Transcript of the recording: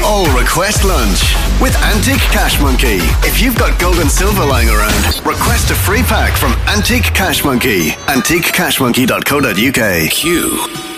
all request lunch with Antique Cash Monkey. If you've got gold and silver lying around, request a free pack from Antique Cash Monkey. AntiqueCashMonkey.co.uk. Q.